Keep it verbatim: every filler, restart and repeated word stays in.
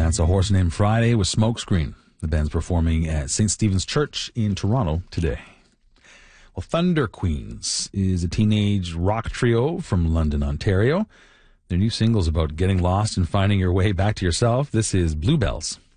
That's A Horse Named Friday with Smokescreen. The band's performing at Saint Stephen's Church in Toronto today. Well, Thunder Queens is a teenage rock trio from London, Ontario. Their new single's about getting lost and finding your way back to yourself. This is Bluebells.